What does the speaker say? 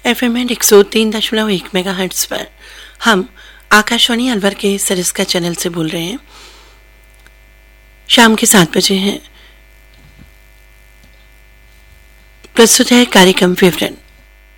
FM 103.1 megahertz पर हम आकाशवाणी अलवर के सरिस्का चैनल से बोल रहे हैं। शाम के 7 बजे हैं। प्रस्तुत है कार्यक्रम विवरण।